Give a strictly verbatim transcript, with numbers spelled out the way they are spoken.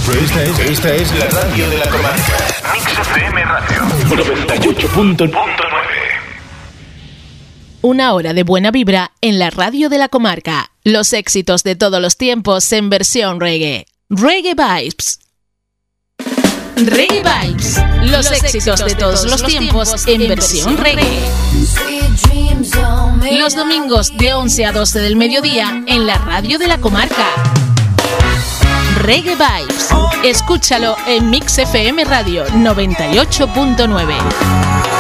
Esta es, esta es la radio de la comarca. Mix F M Radio noventa y ocho punto nueve. Una hora de buena vibra en la radio de la comarca. Los éxitos de todos los tiempos en versión reggae. Reggae Vibes. Reggae Vibes. Los éxitos de todos los tiempos en versión reggae. Los domingos de once a doce del mediodía en la radio de la comarca. Reggae Vibes. Escúchalo en Mix F M Radio noventa y ocho punto nueve.